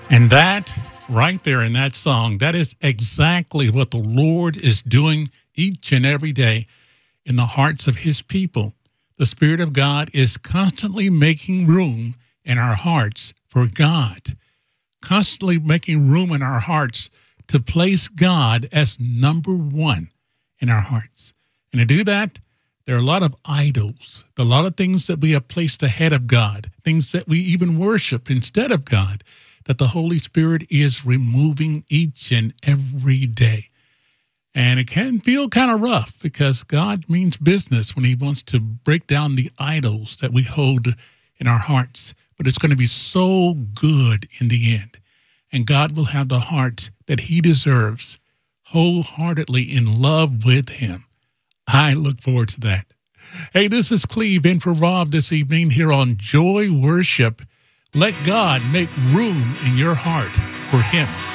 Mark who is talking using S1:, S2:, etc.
S1: And that right there in that song, that is exactly what the Lord is doing each and every day in the hearts of his people. The Spirit of God is constantly making room in our hearts for God, constantly making room in our hearts to place God as number one in our hearts. And to do that, there are a lot of idols, a lot of things that we have placed ahead of God, things that we even worship instead of God, that the Holy Spirit is removing each and every day. And it can feel kind of rough because God means business when he wants to break down the idols that we hold in our hearts. But it's going to be so good in the end. And God will have the heart that he deserves, wholeheartedly in love with him. I look forward to that. Hey, this is Cleve in for Rob this evening here on Joy Worship. Let God make room in your heart for him.